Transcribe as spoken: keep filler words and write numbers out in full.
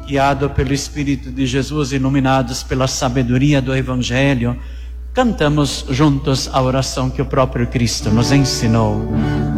guiado pelo Espírito de Jesus, iluminados pela sabedoria do Evangelho, cantamos juntos a oração que o próprio Cristo nos ensinou.